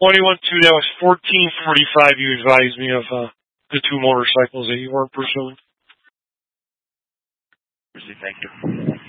21-2, that was 14:45. You advised me of the two motorcycles that you weren't pursuing. Thank you.